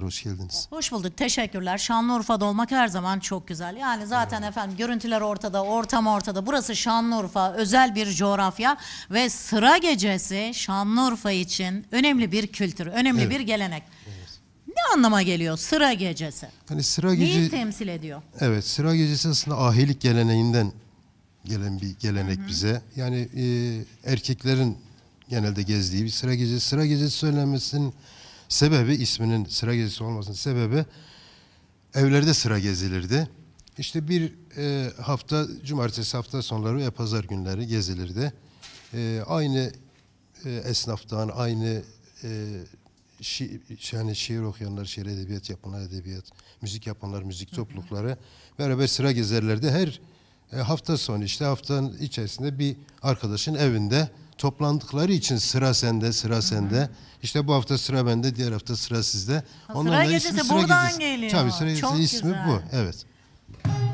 hoş geldiniz. Hoş bulduk, teşekkürler. Şanlıurfa'da olmak her zaman çok güzel. Yani zaten efendim görüntüler ortada, ortam ortada. Burası Şanlıurfa, özel bir coğrafya ve sıra gecesi Şanlıurfa için önemli bir kültür, önemli bir gelenek. Ne anlama geliyor sıra gecesi? Hani sıra Neyi temsil ediyor? Evet, sıra gecesi aslında ahilik geleneğinden gelen bir gelenek bize. Yani erkeklerin genelde gezdiği bir sıra gecesi. Sıra gecesi söylenmesinin sebebi, isminin sıra gecesi olmasının sebebi, evlerde sıra gezilirdi. İşte bir hafta, cumartesi hafta sonları ve pazar günleri gezilirdi. Aynı esnaftan, aynı yani şiir okuyanlar, şiir edebiyat yapanlar edebiyat, müzik yapanlar müzik toplulukları beraber sıra gezerlerdi. Her hafta sonu işte haftanın içerisinde bir arkadaşın evinde toplandıkları için sıra sende, sıra sende. İşte bu hafta sıra bende, diğer hafta sıra sizde. Sıra gecesi buradan geliyor. Tabii sıra gecesi Çok ismi güzel. bu. Evet.